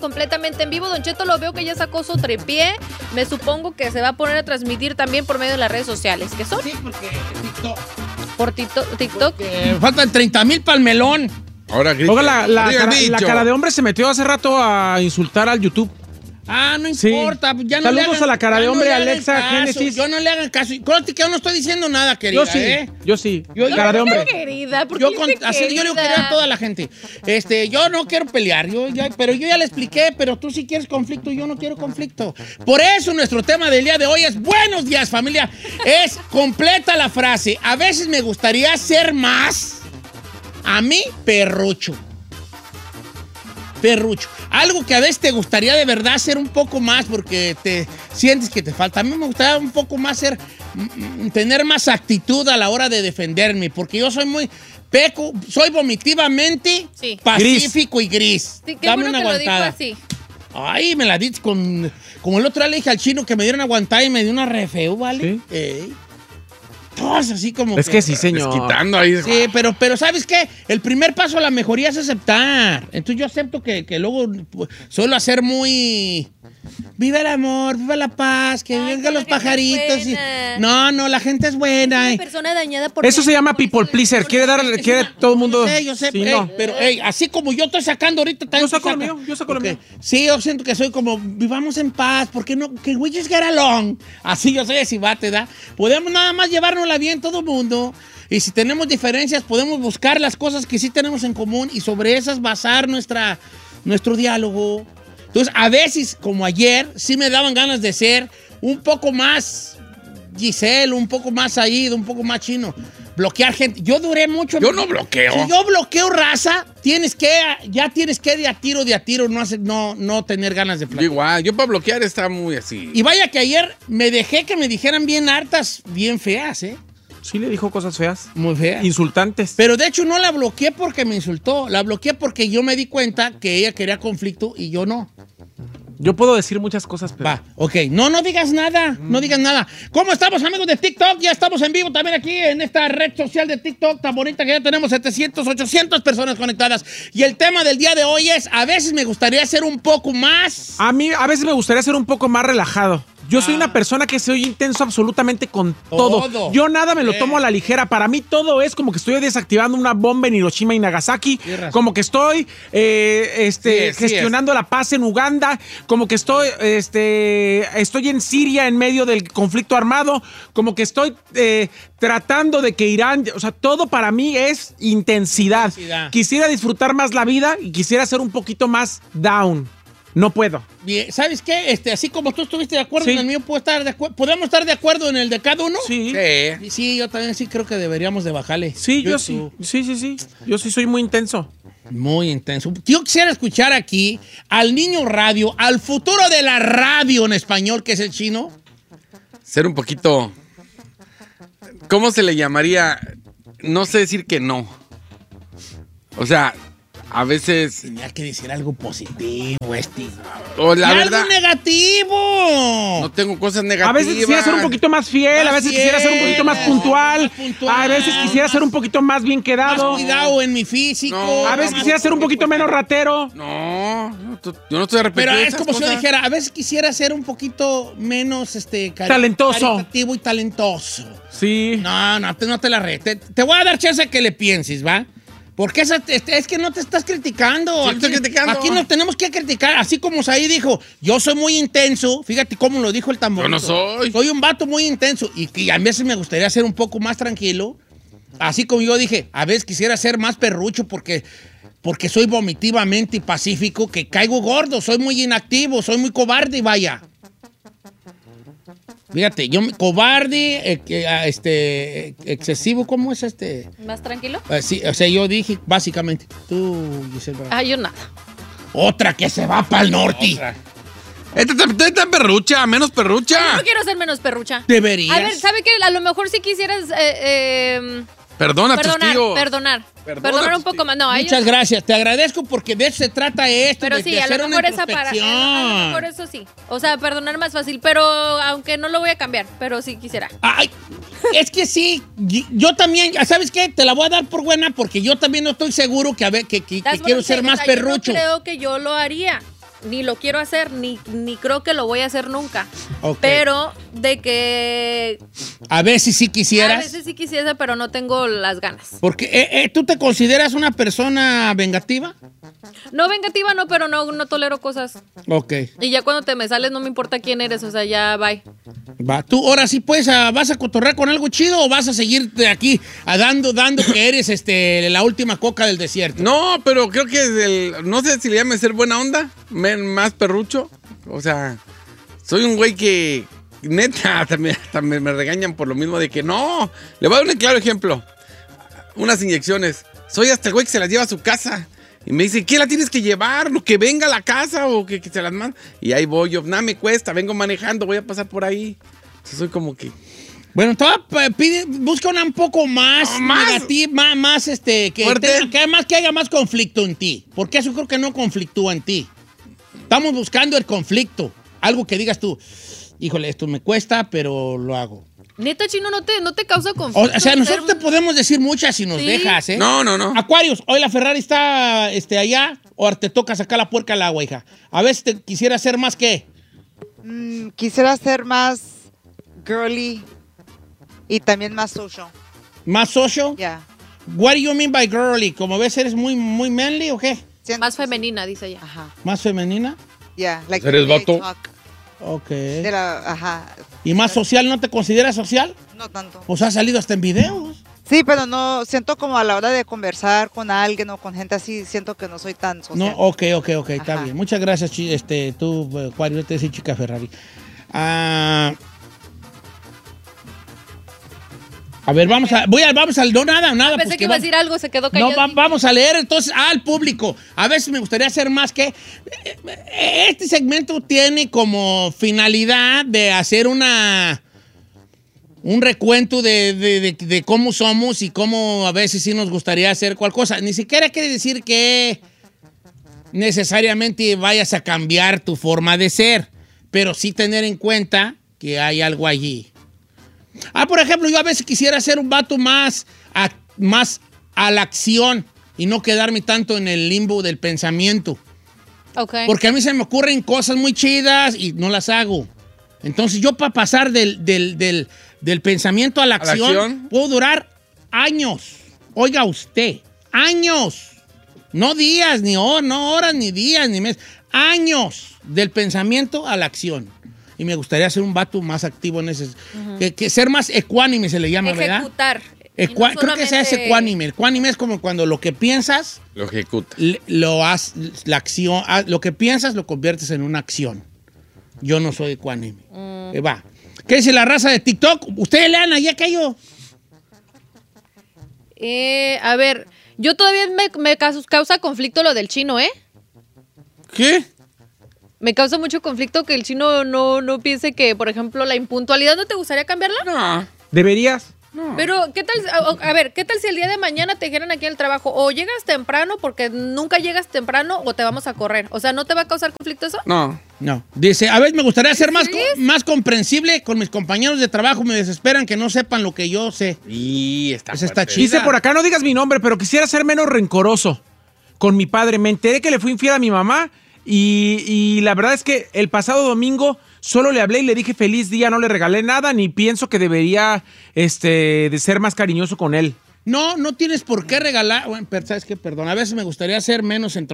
completamente en vivo. Don Cheto, lo veo que ya sacó su tripié. Me supongo que se va a poner a transmitir también por medio de las redes sociales. ¿Qué son? Sí, porque TikTok. Por TikTok. Faltan 30,000 para el melón. Ahora grita. Oiga, la cara de hombre se metió hace rato a insultar al YouTube. Ah, no Sí. importa. Ya no Saludos a la cara de hombre, le hagan Alexa caso. Génesis. Yo no le hagan caso. Conste que yo no estoy diciendo nada, querida. Yo sí. Yo- Cara de hombre. Querida, ¿por qué Yo, dice así yo le digo querer a toda la gente. Yo no quiero pelear, pero yo ya le expliqué, pero tú sí quieres conflicto y yo no quiero conflicto. Por eso nuestro tema del día de hoy es buenos días, familia. Es completa la frase. A veces me gustaría ser más. A mí, perrucho. Algo que a veces te gustaría de verdad ser un poco más porque te sientes que te falta. A mí me gustaría un poco más tener más actitud a la hora de defenderme, porque yo soy soy vomitivamente Sí. pacífico y gris. Sí, qué Dame bueno una que lo dijo aguantada. así. Ay, me la dices como el otro día le dije al chino que me dieron aguantada y me dio una re feo, ¿vale? Sí. Ey. Todas así como Es que sí, señor. Quitando ahí. Sí, pero ¿sabes qué? El primer paso a la mejoría es aceptar. Entonces yo acepto que luego suelo hacer muy... Viva el amor, viva la paz, que Ay, vengan la los gente es pajaritos. buena. No, la gente es buena. Una persona dañada por... Eso se llama people pleaser. Quiere todo el mundo. Yo sé, Sí, ey, no. pero así como yo estoy sacando ahorita... también Yo saco tú lo sacas. mío, yo saco lo mío. Sí, yo siento que soy como, vivamos en paz, ¿por qué no? Que we just get along. Así yo soy así, bate, ¿da? Podemos nada más llevárnosla bien todo el mundo. Y si tenemos diferencias, podemos buscar las cosas que sí tenemos en común y sobre esas basar nuestro diálogo. Entonces, a veces, como ayer, sí me daban ganas de ser un poco más Giselle, un poco más Said, un poco más chino. Bloquear gente. Yo duré mucho. Yo no bloqueo. Si yo bloqueo raza, ya tienes que de a tiro no tener ganas de platicar. Igual, yo para bloquear está muy así. Y vaya que ayer me dejé que me dijeran bien hartas, bien feas, ¿eh? Sí le dijo cosas feas. Muy feas. Insultantes. Pero de hecho no la bloqueé porque me insultó. La bloqueé porque yo me di cuenta que ella quería conflicto y yo no. Yo puedo decir muchas cosas, pero... Va, ok. No digas nada. No digas nada. ¿Cómo estamos, amigos de TikTok? Ya estamos en vivo también aquí en esta red social de TikTok tan bonita que ya tenemos 700, 800 personas conectadas. Y el tema del día de hoy es, a veces me gustaría ser un poco más... A mí a veces me gustaría ser un poco más relajado. Yo soy una persona que soy intenso absolutamente con todo. Yo nada me lo tomo a la ligera. Para mí todo es como que estoy desactivando una bomba en Hiroshima y Nagasaki. Como que estoy gestionando la paz en Uganda. Como que estoy en Siria en medio del conflicto armado. Como que estoy tratando de que Irán... O sea, todo para mí es intensidad. Quisiera disfrutar más la vida y quisiera ser un poquito más down. No puedo. Bien, ¿sabes qué? Así como tú estuviste de acuerdo Sí. en el mío, ¿podemos estar de acuerdo en el de cada uno? Sí. Sí. Sí, yo también sí creo que deberíamos de bajarle. Sí, yo y sí. tú. Sí. Yo sí soy muy intenso. Muy intenso. Yo quisiera escuchar aquí al niño radio, al futuro de la radio en español, que es el chino. Ser un poquito... ¿Cómo se le llamaría? No sé decir que no. O sea, a veces... Tenía que decir algo positivo, O la ¡Y verdad... algo negativo! No tengo cosas negativas. A veces quisiera ser un poquito más fiel, a veces quisiera ser un poquito más puntual, a veces quisiera ser un poquito más bien Más quedado, cuidado en mi físico. No, a veces quisiera ser un poquito menos ratero. No, yo no estoy arrepentido. Pero de es esas como si yo cosas. dijera, a veces quisiera ser un poquito menos Talentoso. caritativo y talentoso. Sí. No te la re. Te voy a dar chance a que le pienses, ¿va? Porque es que no te estás criticando. Sí, estoy criticando. Aquí nos tenemos que criticar. Así como Saí dijo, yo soy muy intenso. Fíjate cómo lo dijo el tambor. Yo no soy. Soy un vato muy intenso. Y a veces me gustaría ser un poco más tranquilo. Así como yo dije, a veces quisiera ser más perrucho porque soy vomitivamente pacífico, que caigo gordo. Soy muy inactivo, soy muy cobarde y vaya. Fíjate, cobarde, excesivo, ¿cómo es ¿Más tranquilo? Sí, o sea, yo dije, básicamente, tú, Giselle Bravo. Yo nada. Otra que se va para el norte. Esta es perrucha, menos perrucha. Yo no quiero ser menos perrucha. Deberías. A ver, ¿sabe qué? A lo mejor si quisieras Perdona a tus tíos. perdonar Perdona a un tus poco más. No, a Muchas ellos- gracias, te agradezco porque de eso se trata esto, Pero de sí, a hacer lo una mejor esa para. A lo introspección. mejor eso sí. O sea, perdonar más fácil. Pero aunque no lo voy a cambiar, pero sí quisiera. Ay, es que sí, yo también, ¿sabes qué? Te la voy a dar por buena porque yo también no estoy seguro que That's what quiero I'm ser saying. más O sea, perrucho. Yo no creo que yo lo haría. ni lo quiero hacer, ni creo que lo voy a hacer nunca. Ok. Pero de que A veces sí quisieras. a veces sí quisiese, pero no tengo las ganas. Porque ¿tú te consideras una persona vengativa? No vengativa, no, pero no tolero cosas. Ok. Y ya cuando te me sales no me importa quién eres, o sea, ya bye. Va, tú ahora sí pues vas a cotorrear con algo chido o vas a seguirte aquí dando que eres la última coca del desierto. No, pero creo que no sé si le llame ser buena onda, más perrucho. O sea, soy un güey que neta también me regañan por lo mismo de que no. Le voy a dar un claro ejemplo. Unas inyecciones. Soy hasta el güey que se las lleva a su casa. Y me dice, ¿qué la tienes que llevar? ¿Lo que venga a la casa o que se las manda? Y ahí voy yo, nada me cuesta, vengo manejando, voy a pasar por ahí. Entonces soy como que... Bueno, busca una un poco más negativa, más ¿Fuerte? que haya más conflicto en ti. Porque eso creo que no conflictúa en ti. Estamos buscando el conflicto. Algo que digas tú, híjole, esto me cuesta, pero lo hago. Neta, Chino, no te causa conflicto. O sea, nosotros te podemos decir muchas si nos Sí. dejas, ¿eh? No. Aquarius, hoy la Ferrari está allá o te toca sacar la puerca al agua, hija. A veces te quisiera hacer más que... Quisiera ser más girly y también más social. ¿Más social? Yeah. What do you mean by girly? ¿Como ves eres muy, muy manly o qué? Más femenina, dice ella. Ajá. ¿Más femenina? Yeah. Like ¿Eres the way I vato? talk. Ok. Ajá. ¿Y más social? ¿No te consideras social? No tanto. Pues has salido hasta en videos. Sí, pero no, siento como a la hora de conversar con alguien o con gente así, siento que no soy tan social. No, ok, está Ajá. bien. Muchas gracias, tú, Aquarius, te decía chica Ferrari. A ver, vamos al no nada, Pensé pues que iba a decir algo, se quedó callado. No, vamos a leer entonces al público. A veces me gustaría hacer más que... Este segmento tiene como finalidad de hacer un recuento de cómo somos y cómo a veces sí nos gustaría hacer cualquier cosa. Ni siquiera quiere decir que necesariamente vayas a cambiar tu forma de ser, pero sí tener en cuenta que hay algo allí. Por ejemplo, yo a veces quisiera ser un vato más a la acción y no quedarme tanto en el limbo del pensamiento. Ok. Porque a mí se me ocurren cosas muy chidas y no las hago. Entonces yo para pasar del pensamiento a la acción puedo durar años. Oiga usted, años. No días, no horas, ni días, ni meses. Años del pensamiento a la acción. Y me gustaría ser un vato más activo en ese... que ser más ecuánime se le llama, Ejecutar. ¿verdad? Creo que se hace ecuánime. Ecuánime es como cuando lo que piensas... Lo ejecuta. La acción... Lo que piensas lo conviertes en una acción. Yo no soy ecuánime. Va. ¿Qué dice la raza de TikTok? Ustedes lean ahí aquello. A ver, yo todavía me causa conflicto lo del Chino, ¿eh? ¿Qué? Me causa mucho conflicto que el Chino no piense que, por ejemplo, la impuntualidad, ¿no te gustaría cambiarla? No. ¿Deberías? Pero, ¿qué tal? A ver, ¿qué tal si el día de mañana te dijeran aquí en el trabajo, o llegas temprano porque nunca llegas temprano, o te vamos a correr? O sea, ¿no te va a causar conflicto eso? No. Dice, a ver, me gustaría ser ¿Sigues? más comprensible con mis compañeros de trabajo. Me desesperan que no sepan lo que yo sé. Y está Esa está fuerte. chida. Dice por acá, no digas mi nombre, pero quisiera ser menos rencoroso con mi padre. Me enteré que le fui infiel a mi mamá y la verdad es que el pasado domingo solo le hablé y le dije feliz día, no le regalé nada, ni pienso que debería de ser más cariñoso con él. No tienes por qué regalar. Bueno, pero ¿sabes qué? Perdón, a veces me gustaría ser menos